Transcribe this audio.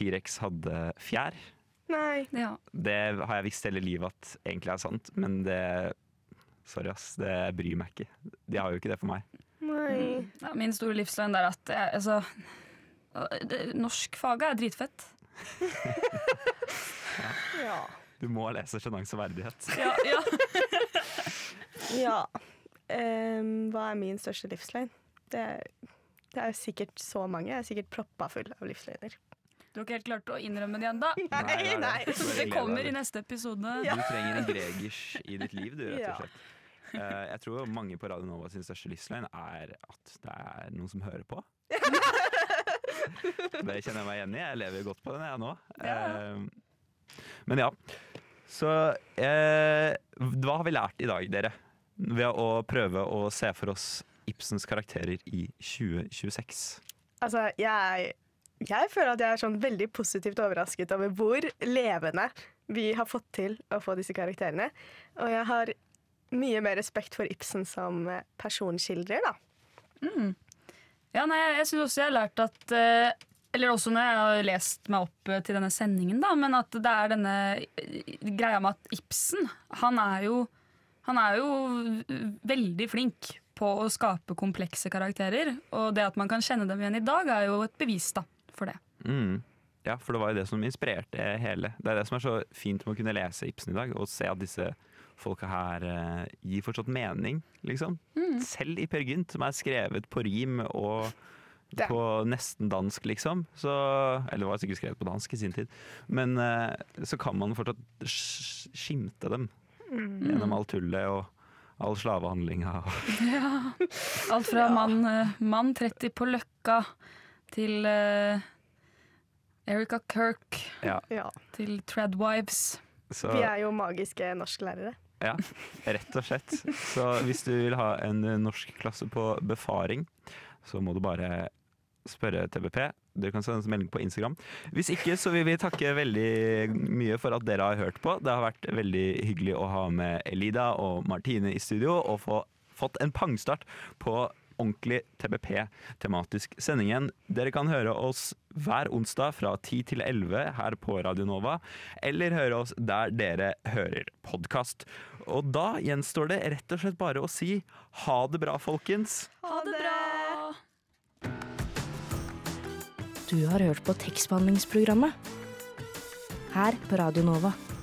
T-rex hadde fjær. Nei. Ja. Det har jeg visst hele livet at egentlig er sant, men sorry ass, det bryr meg ikke. De har jo ikke det for meg. Nei. Ja, min store livsløgn er at norskfaget er dritfett. Ja. Du må lese Sjenanse og verdighet. Ja. Ja. Hva er min største livsløgn? Det er sikkert så mange. Jeg er sikkert proppa full av livsløgner. Du har ikke helt klart å innrømme det ennå. Nei. Det kommer i neste episode. Du trenger en Gregers i ditt liv, du, rett og slett. Jeg tror mange på Radio Nova sin største livsløgn er at det er noen som hører på. Det kjenner jeg meg igjen i. Jeg lever godt på den jeg nå. Men ja. Så hva har vi lært i dag, dere? Ved å prøve å se for oss Ibsens karakterer i 2026. Altså, jeg føler at jeg er sånn veldig positivt overrasket over hvor levende vi har fått til å få disse karakterene. Og jeg har mye mer respekt for Ibsen som personskildrer, da. Ja, nei, jeg synes også jeg har lært at eller også når jeg har lest meg opp til denne sendingen, da, men at det er denne greia med at Ibsen, han er jo veldig flink på å skape komplekse karakterer, og det at man kan kjenne dem igjen i dag er jo et bevis da, for det. Ja, for det var jo det som inspirerte hele. Det er det som er så fint med å kunne lese Ibsen i dag, og se at disse folka her gir fortsatt mening, liksom. Selv i Per Gynt, som er skrevet på rim og på nesten dansk, liksom. Eller det var sikkert skrevet på dansk i sin tid. Men så kan man fortsatt skimte dem gjennom all tullet og all slavehandlinga. Ja, alt fra mann 30 på Løkka til Erika Kirk til Treadwives. Vi er jo magiske norsklærere. Ja, rett og slett. Så hvis du vil ha en norsk klasse på befaring, så må du bare spørre TBP. Dere kan sende oss melding på Instagram. Hvis ikke, så vil vi takke veldig mye for at dere har hørt på. Det har vært veldig hyggelig å ha med Elida og Martine i studio og fått en pangstart på ordentlig TBP-tematisk sendingen. Dere kan høre oss hver onsdag fra 10 til 11 her på Radio Nova, eller høre oss der dere hører podcast. Og da gjenstår det rett og slett bare å si ha det bra, folkens. Ha det bra! Du har hørt på tekstbehandlingsprogrammet her på Radio Nova.